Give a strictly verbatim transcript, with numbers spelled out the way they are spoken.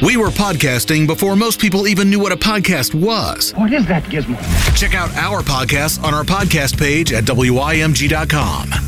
We were podcasting before most people even knew what a podcast was. What is that gizmo? Check out our podcasts on our podcast page at W I M G dot com.